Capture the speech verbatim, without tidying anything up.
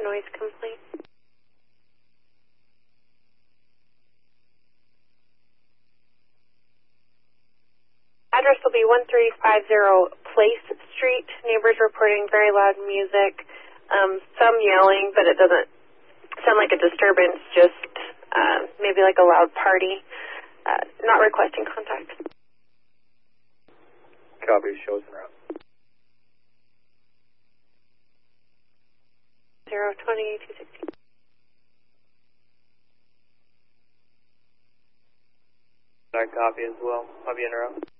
noise complaint. Address will be one three five zero Place Street. Neighbors reporting very loud music, um, some yelling, but it doesn't sound like a disturbance, just uh, maybe like a loud party. Uh, not requesting contact. Copy, shows en route. zero twenty two sixteen. I copy as well. I'll be en route.